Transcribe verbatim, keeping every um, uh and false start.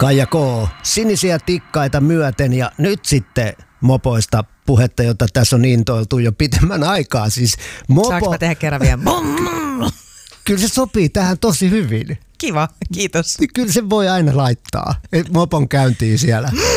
Kaija K. Sinisiä tikkaita myöten ja nyt sitten mopoista puhetta, jota tässä on intoiltu jo pitemmän aikaa. Siis mopo... Saanko mä tehdä kerran vielä? Kyllä se sopii tähän tosi hyvin. Kiva, kiitos. Kyllä se voi aina laittaa, mopon käyntiin siellä.